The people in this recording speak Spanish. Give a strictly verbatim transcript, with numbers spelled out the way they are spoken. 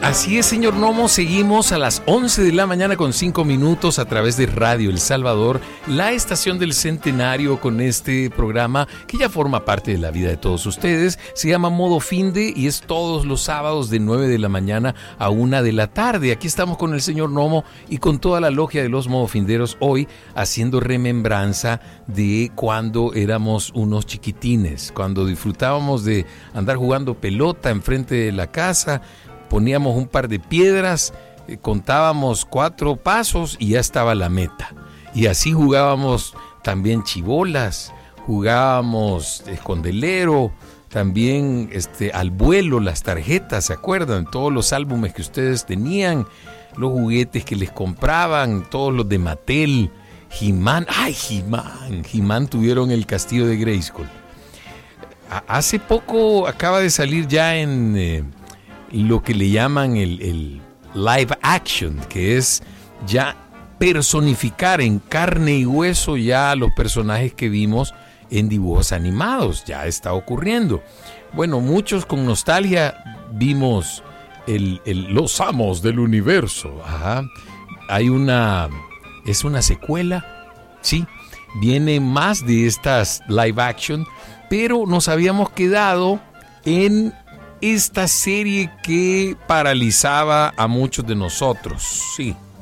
Así es, señor Nomo, seguimos a las once de la mañana con cinco minutos a través de Radio El Salvador, la estación del Centenario, con este programa que ya forma parte de la vida de todos ustedes. Se llama Modo Finde y es todos los sábados de nueve de la mañana a una de la tarde. Aquí estamos con el señor Nomo y con toda la logia de los modofinderos hoy haciendo remembranza de cuando éramos unos chiquitines, cuando disfrutábamos de andar jugando pelota enfrente de la casa. Poníamos un par de piedras, eh, contábamos cuatro pasos y ya estaba la meta. Y así jugábamos también chibolas, jugábamos escondelero, también este, al vuelo, las tarjetas, ¿se acuerdan? Todos los álbumes que ustedes tenían, los juguetes que les compraban, todos los de Mattel, He-Man. ¡Ay, He-Man! He-Man tuvieron el castillo de Grayskull. A- hace poco acaba de salir ya en... Eh, lo que le llaman el, el live action, que es ya personificar en carne y hueso ya los personajes que vimos en dibujos animados. Ya está ocurriendo. Bueno, muchos con nostalgia vimos el, el, Los Amos del Universo. Ajá. Hay una... ¿Es una secuela? Sí. Viene más de estas live action, pero nos habíamos quedado en esta serie que paralizaba a muchos de nosotros. Sí,